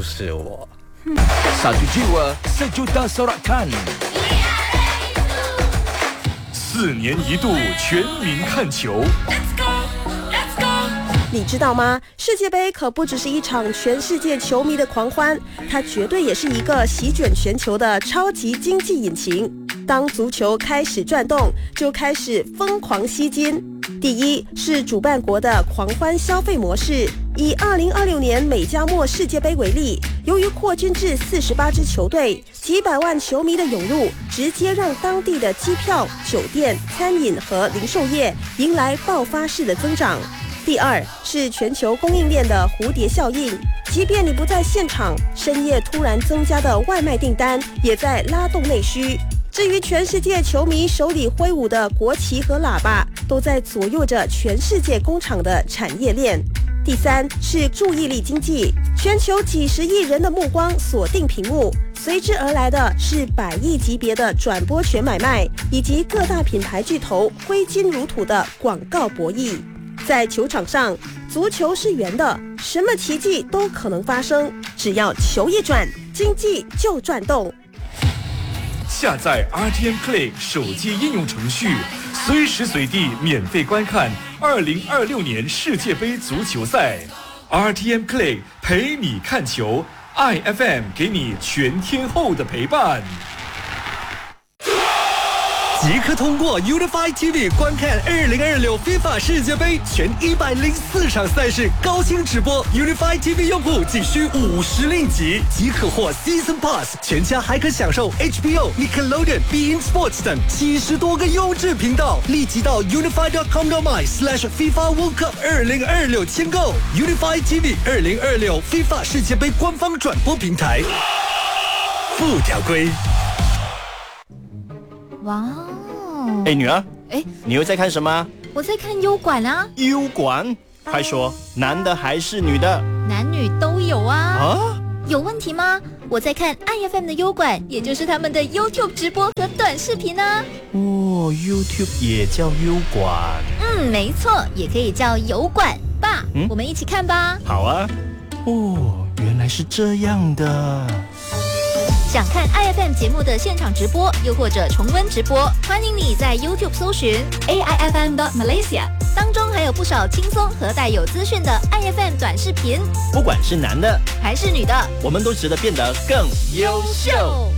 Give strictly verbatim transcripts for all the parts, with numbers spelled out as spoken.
就是我。 Satu jiwa, sejuta sorakan。 四年一度全民看球。 你知道吗？世界杯可不只是一场全世界球迷的狂欢，它绝对也是一个席卷全球的超级经济引擎。当足球开始转动，就开始疯狂吸金。第一是主办国的狂欢消费模式。以二零二六年美加墨世界杯为例，由于扩军至四十八支球队，几百万球迷的涌入，直接让当地的机票、酒店、餐饮和零售业迎来爆发式的增长。第二是全球供应链的蝴蝶效应，即便你不在现场，深夜突然增加的外卖订单也在拉动内需。至于全世界球迷手里挥舞的国旗和喇叭，都在左右着全世界工厂的产业链。第三是注意力经济，全球几十亿人的目光锁定屏幕，随之而来的是百亿级别的转播权买卖，以及各大品牌巨头挥金如土的广告博弈。在球场上，足球是圆的，什么奇迹都可能发生，只要球一转，经济就转动。 下载 R T M Play 手机应用程序，随时随地免费观看二零二六年世界杯足球赛。R T M Play 陪你看球 ，I F M 给你全天候的陪伴。 即刻通过 Unify T V 观看二零二六 FIFA 世界杯全一百零四场赛事高清直播。Unify T V 用户仅需五十令吉即可获 Season Pass， 全家还可享受 H B O、Nickelodeon、beIN Sports 等七十多个优质频道。立即到 unify dot com dot my slash FIFA World Cup 二零二六签购 Unify T V 二零二六 FIFA 世界杯官方转播平台。附条规。 哇哦！ 哎，女儿， 哎， 你又在看什么？ 我在看优管啊。 优管？快说，男的还是女的？ 男女都有啊。 啊？ 有问题吗？我在看 I F M 的优管，也就是他们的 YouTube 直播和短视频啊。 哦 ，YouTube 也叫优管。 嗯，没错，也可以叫油管。爸，嗯、我们一起看吧。 好啊。哦，原来是这样的。 想看 I F M 节目的现场直播，又或者重温直播，欢迎你在 YouTube 搜寻 A I F M dot Malaysia， 当中还有不少轻松和带有资讯的 I F M 短视频。 不管是男的还是女的， 我们都值得变得更优秀。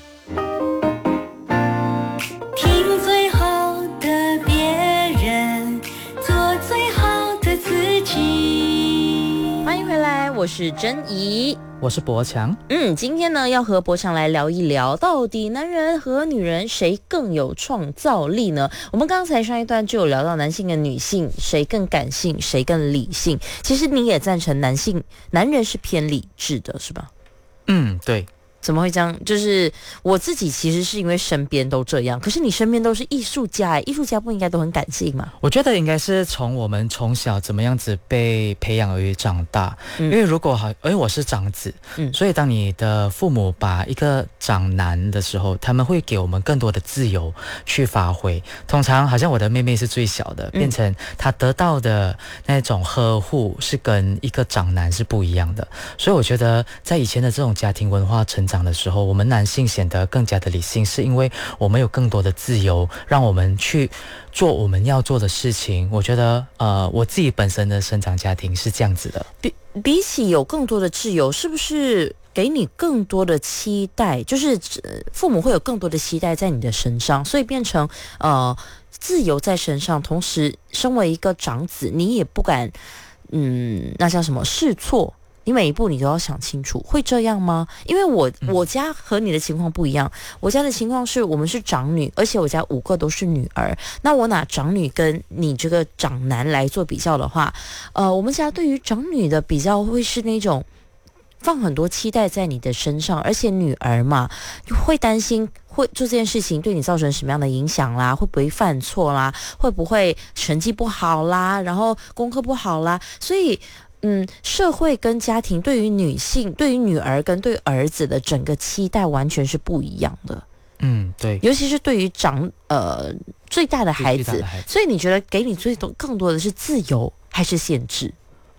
听最好的别人，做最好的自己。 欢迎回来，我是珍怡。 我是博强。 嗯，今天呢要和博强来聊一聊，到底男人和女人谁更有创造力呢？我们刚才上一段就有聊到男性跟女性谁更感性，谁更理性。其实你也赞成男性男人是偏理智的，是吧？ 嗯，对。 怎么会这样？就是我自己其实是因为身边都这样，可是你身边都是艺术家，艺术家不应该都很感性吗？ 我觉得应该是从我们从小怎么样子被培养而长大、嗯、因为如果好，因为我是长子、嗯、所以当你的父母把一个长男的时候，他们会给我们更多的自由去发挥。通常好像我的妹妹是最小的、嗯、变成她得到的那种呵护是跟一个长男是不一样的。所以我觉得在以前的这种家庭文化成长的时候，我们男性显得更加的理性，是因为我们有更多的自由，让我们去做我们要做的事情。我觉得呃，我自己本身的生长家庭是这样子的。 比比起有更多的自由，是不是给你更多的期待？就是父母会有更多的期待在你的身上，所以变成呃自由在身上，同时身为一个长子，你也不敢嗯，那叫什么试错。你每一步你都要想清楚，会这样吗？因为我我家和你的情况不一样，我家的情况是我们是长女，而且我家五个都是女儿。那我拿长女跟你这个长男来做比较的话，呃，我们家对于长女的比较会是那种放很多期待在你的身上，而且女儿嘛，会担心会做这件事情对你造成什么样的影响啦，会不会犯错啦，会不会成绩不好啦，然后功课不好啦，所以嗯，社会跟家庭对于女性、对于女儿跟对儿子的整个期待完全是不一样的。 嗯，对， 尤其是对于长呃最大的孩子， 最大的孩子。 所以你觉得给你最多更多的是自由还是限制？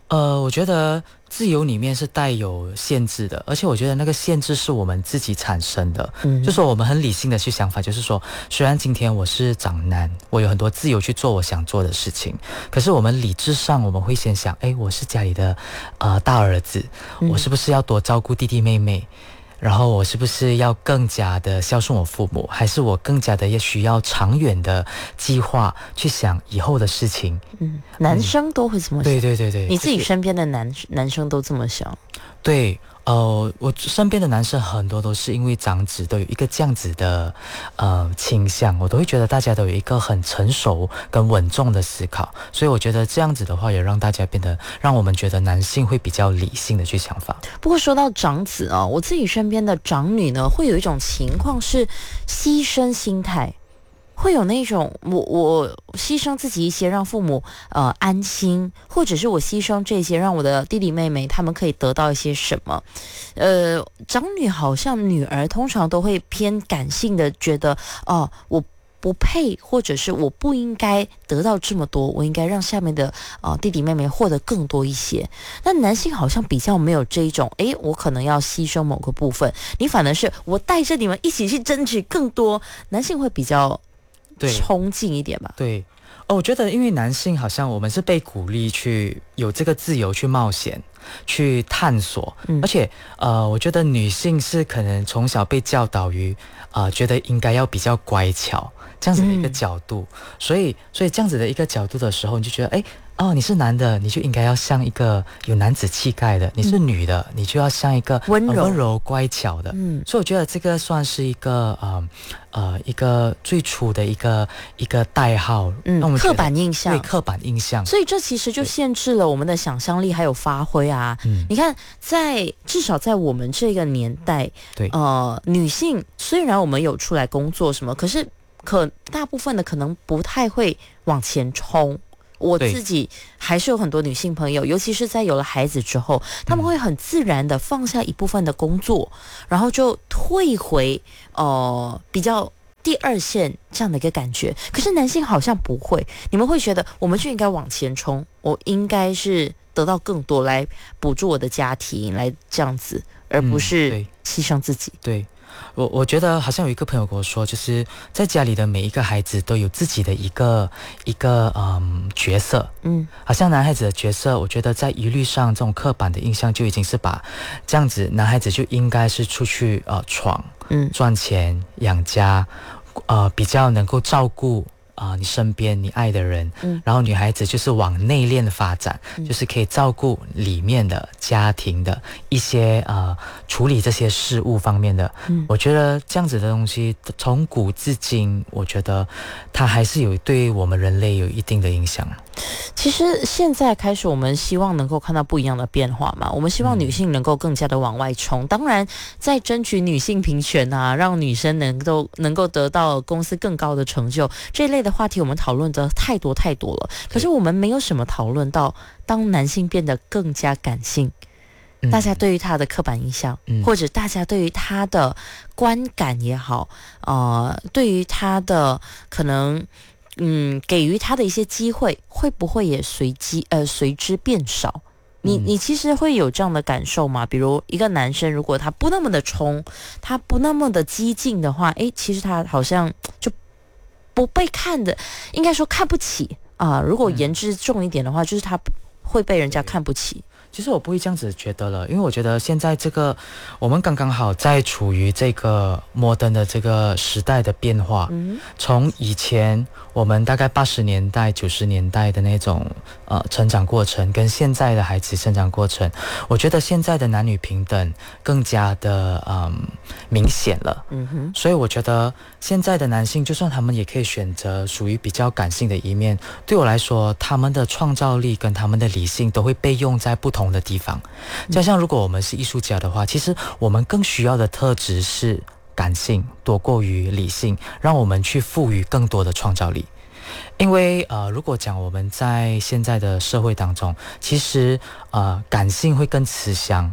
呃，我觉得自由里面是带有限制的，而且我觉得那个限制是我们自己产生的。嗯，就说我们很理性的去想法，就是说，虽然今天我是长男，我有很多自由去做我想做的事情，可是我们理智上我们会先想，哎，我是家里的呃大儿子，我是不是要多照顾弟弟妹妹？然后我是不是要更加的孝顺我父母，还是我更加的也需要长远的计划去想以后的事情？ 嗯，男生都会这么想。 对对对对， 你自己身边的男男生都这么想？ 对。呃，我身边的男生很多都是因为长子都有一个这样子的呃倾向，我都会觉得大家都有一个很成熟跟稳重的思考，所以我觉得这样子的话也让大家变得让我们觉得男性会比较理性的去想法。 不过说到长子啊，我自己身边的长女呢，会有一种情况是牺牲心态。会有那种我我牺牲自己一些让父母呃安心，或者是我牺牲这些让我的弟弟妹妹他们可以得到一些什么。呃，长女好像女儿通常都会偏感性的觉得哦、呃、我不配，或者是我不应该得到这么多，我应该让下面的呃弟弟妹妹获得更多一些。那男性好像比较没有这一种，诶，我可能要牺牲某个部分，你反而是我带着你们一起去争取更多。男性会比较冲劲一点吧。 对，哦，我觉得因为男性好像我们是被鼓励去有这个自由去冒险去探索、嗯、而且呃，我觉得女性是可能从小被教导于呃，觉得应该要比较乖巧这样子的一个角度、嗯、所以所以这样子的一个角度的时候，你就觉得哎哦，你是男的，你就应该要像一个有男子气概的；你是女的，嗯、你就要像一个温柔、 呃、温柔乖巧的。嗯，所以我觉得这个算是一个呃呃一个最初的一个一个代号， 嗯，刻板印象， 对，刻板印象。 所以这其实就限制了我们的想象力还有发挥啊。嗯，你看，在至少在我们这个年代， 对， 呃，女性虽然我们有出来工作什么，可是可大部分的可能不太会往前冲。我自己还是有很多女性朋友，尤其是在有了孩子之后，他们会很自然的放下一部分的工作，然后就退回呃比较第二线这样的一个感觉。可是男性好像不会，你们会觉得我们就应该往前冲，我应该是得到更多来补助我的家庭，来这样子，而不是牺牲自己。 嗯、对。我我觉得好像有一个朋友跟我说，就是在家里的每一个孩子都有自己的一个一个嗯角色，嗯，好像男孩子的角色，我觉得在一律上这种刻板的印象就已经是把这样子男孩子就应该是出去呃闯，嗯，赚钱养家，呃比较能够照顾。啊、呃，你身边你爱的人，嗯，然后女孩子就是往内敛发展、嗯，就是可以照顾里面的家庭的一些呃处理这些事物方面的，嗯，我觉得这样子的东西从古至今，我觉得它还是有对我们人类有一定的影响。 其实现在开始，我们希望能够看到不一样的变化嘛。我们希望女性能够更加的往外冲。嗯、当然，在争取女性平权啊，让女生能够能够得到公司更高的成就这一类的话题，我们讨论的太多太多了。可是我们没有什么讨论到，当男性变得更加感性。嗯、大家对于他的刻板印象、嗯，或者大家对于他的观感也好，呃，对于他的可能。嗯，给予他的一些机会，会不会也随机呃随之变少？你你其实会有这样的感受吗？比如一个男生，如果他不那么的冲，他不那么的激进的话，诶，其实他好像就不被看的，应该说看不起啊、呃。如果颜值重一点的话，就是他会被人家看不起。 其实我不会这样子觉得了，因为我觉得现在这个我们刚刚好在处于这个摩登的这个时代的变化。嗯，从以前我们大概八十年代、九十年代的那种呃成长过程，跟现在的孩子成长过程，我觉得现在的男女平等更加的嗯明显了。嗯哼，所以我觉得现在的男性，就算他们也可以选择属于比较感性的一面，对我来说，他们的创造力跟他们的理性都会被用在不同的地方。就像如果我们是艺术家的话，其实我们更需要的特质是感性多过于理性，让我们去赋予更多的创造力。因为呃，如果讲我们在现在的社会当中，其实呃，感性会更吃香，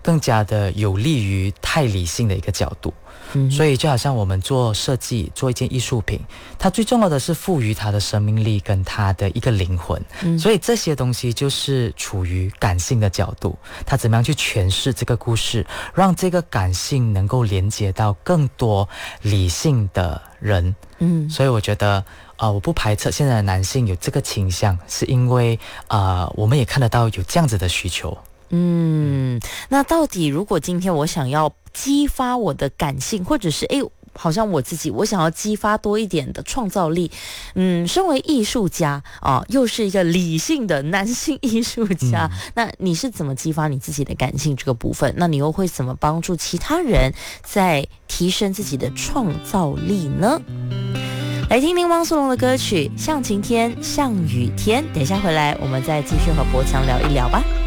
更加的有利于太理性的一个角度。嗯，所以就好像我们做设计，做一件艺术品，它最重要的是赋予它的生命力跟它的一个灵魂。嗯，所以这些东西就是处于感性的角度，它怎么样去诠释这个故事，让这个感性能够连接到更多理性的人。嗯，所以我觉得呃，我不排斥现在的男性有这个倾向，是因为呃，我们也看得到有这样子的需求。 嗯，那到底如果今天我想要激发我的感性，或者是诶好像我自己我想要激发多一点的创造力，嗯，身为艺术家啊，又是一个理性的男性艺术家，嗯，那你是怎么激发你自己的感性这个部分？那你又会怎么帮助其他人在提升自己的创造力呢？来听听汪苏泷的歌曲《像晴天像雨天》，等一下回来我们再继续和博强聊一聊吧。